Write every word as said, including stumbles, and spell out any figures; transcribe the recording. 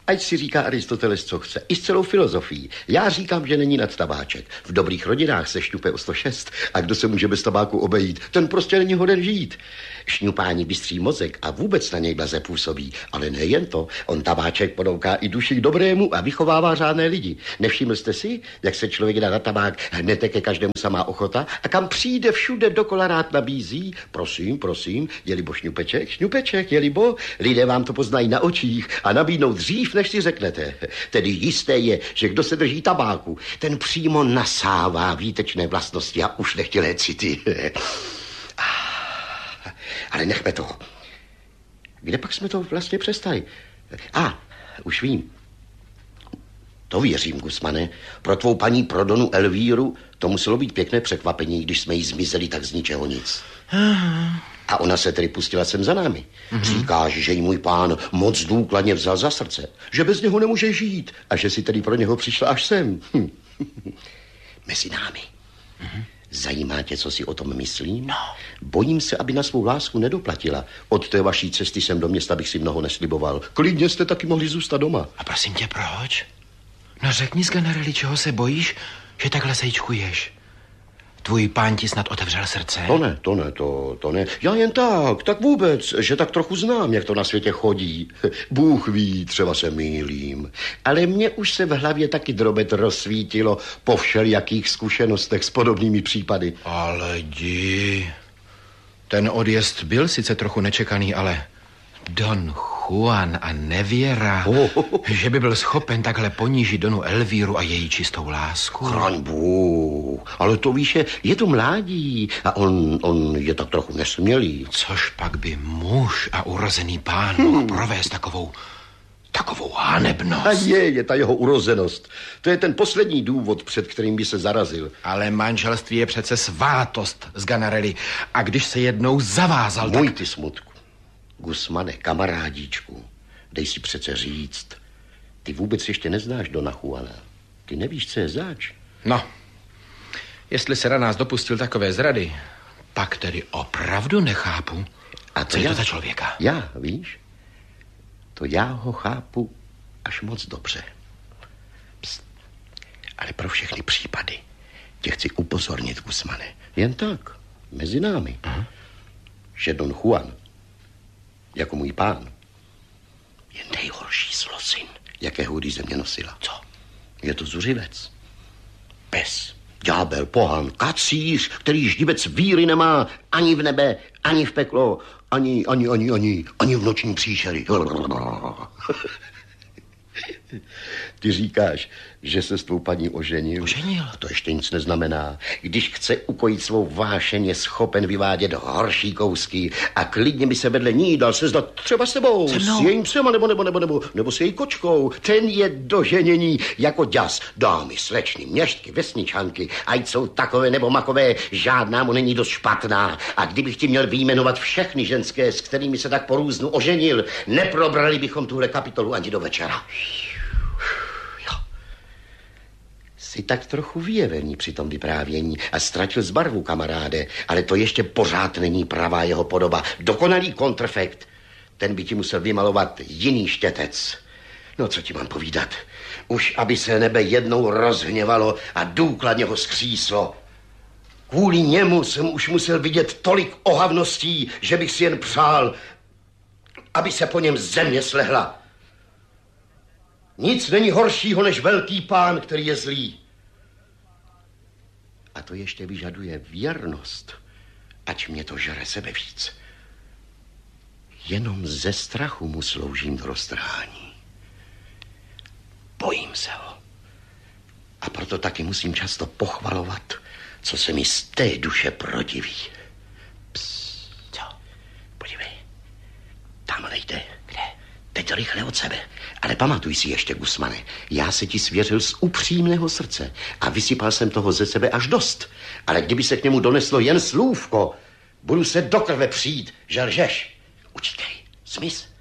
Ať si říká Aristoteles, co chce, i s celou filozofií. Já říkám, že není nad tabáček. V dobrých rodinách se šňupe o sto šest a kdo se může bez tabáku obejít, ten prostě není hoden žít. Šňupání bystří mozek a vůbec na něj blaze působí. Ale nejen to, on tabáček podouká i duši k dobrému a vychovává řádné lidi. Nevšiml jste si, jak se člověk dá na tabák, hned ke každému samá ochota a kam přijde, všude dokola rád nabízí. Prosím, prosím, jelibo šňupeček, šňupeček, jelibo, lidé vám to poznají na očích a nabídnou dřív, než si řeknete. Tedy jisté je, že kdo se drží tabáku, ten přímo nasává výtečné vlastnosti a už nechtělé city. Ale nechme toho. Kde pak jsme to vlastně přestali? A, už vím. To věřím, Gusmane. Pro tvou paní Prodonu Elvíru to muselo být pěkné překvapení, když jsme jí zmizeli tak z ničeho nic. Aha. A ona se tedy pustila sem za námi. Mhm. Říkáš, že jí můj pán moc důkladně vzal za srdce, že bez něho nemůže žít a že si tedy pro něho přišla až sem. Hm. Mezi námi. Mhm. Zajímá tě, co si o tom myslím? No. Bojím se, aby na svou lásku nedoplatila. Od té vaší cesty sem do města bych si mnoho nesliboval. Klidně jste taky mohli zůstat doma. A prosím tě, proč? No řekni, Sganarelli, čeho se bojíš, že takhle sejčkuješ? Tvůj pán ti snad otevřel srdce? To ne, to ne, to, to ne. Já jen tak, tak vůbec, že tak trochu znám, jak to na světě chodí. Bůh ví, třeba se mýlím. Ale mně už se v hlavě taky drobet rozsvítilo po všelijakých zkušenostech s podobnými případy. Ale jdi. Ten odjezd byl sice trochu nečekaný, ale Don Juan a nevěra, oh, oh, oh. že by byl schopen takhle ponížit Donu Elvíru a její čistou lásku. Chraň Bůh, ale to víš, je to mládí a on, on je tak trochu nesmělý. Což pak by muž a urozený pán hmm. mohl provést takovou, takovou hanebnost. A je, je ta jeho urozenost. To je ten poslední důvod, před kterým by se zarazil. Ale manželství je přece svátost, Sganarelli. A když se jednou zavázal, Můj tak... ty smutku. Gusmane, kamarádíčku, dej si přece říct, ty vůbec ještě neznáš Dona Juana. Ty nevíš, co je zač. No, jestli se na nás dopustil takové zrady, pak tedy opravdu nechápu, a co je to za člověka. Já, víš, to já ho chápu až moc dobře. Pst. Ale pro všechny případy tě chci upozornit, Gusmane, jen tak, mezi námi, uh-huh. že Don Juan jako můj pán je nejhorší zlosin, jakého kdy země nosila. Co? Je to zuřivec. Pes, ďábel, pohan, kacíř, který ždibec víry nemá ani v nebe, ani v peklo, ani, ani, ani, ani, ani v noční příšery. Ty říkáš, že se s tvou paní oženil? Oženil? To ještě nic neznamená. Když chce ukojit svou vášeň, je schopen vyvádět horší kousky a klidně by se vedle ní dal sezdat třeba s tebou, s jejím psem, nebo, nebo, nebo, nebo, nebo s její kočkou. Ten je doženění jako ďas. Dámy, slečny, měštky, vesničanky, ať jsou takové nebo makové, žádná mu není dost špatná. A kdybych ti měl vyjmenovat všechny ženské, s kterými se tak po různu oženil, neprobrali bychom tuhle kapitolu ani do večera. Jsi tak trochu vyjevený při tom vyprávění a ztratil zbarvu, kamaráde, ale to ještě pořád není pravá jeho podoba. Dokonalý kontrfekt. Ten by ti musel vymalovat jiný štětec. No, co ti mám povídat? Už aby se nebe jednou rozhněvalo a důkladně ho skříslo. Kvůli němu jsem už musel vidět tolik ohavností, že bych si jen přál, aby se po něm země slehla. Nic není horšího než velký pán, který je zlý. A to ještě vyžaduje věrnost, ať mě to žere sebe víc. Jenom ze strachu mu sloužím do roztrhání. Bojím se ho. A proto taky musím často pochvalovat, co se mi z té duše protiví. Psst. Co? Podívej. Tamhle jde. Kde? Teď rychle od sebe. Ale pamatuj si ještě, Gusmane, já se ti svěřil z upřímného srdce a vysypal jsem toho ze sebe až dost. Ale kdyby se k němu doneslo jen slůvko, budu se do krve přijít, že lžeš. Utíkej, smys.